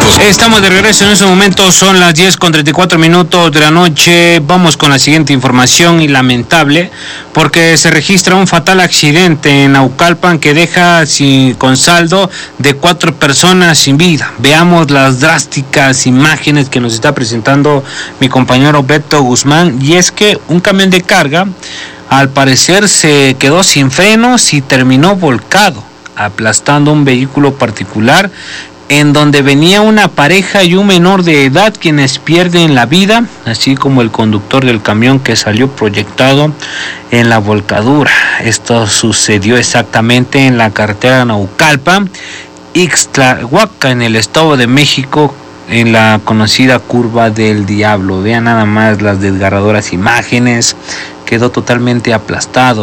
Estamos de regreso en ese momento, son las 10:34 de la noche. Vamos con la siguiente información y lamentable, porque se registra un fatal accidente en Naucalpan que deja con saldo de 4 personas sin vida. Veamos las drásticas imágenes que nos está presentando mi compañero Beto Guzmán, y es que un camión de carga al parecer se quedó sin frenos y terminó volcado, aplastando un vehículo particular en donde venía una pareja y un menor de edad, quienes pierden la vida, así como el conductor del camión que salió proyectado en la volcadura. Esto sucedió exactamente en la carretera Naucalpan, Ixtlahuaca, en el Estado de México, en la conocida Curva del Diablo. Vean nada más las desgarradoras imágenes, quedó totalmente aplastado.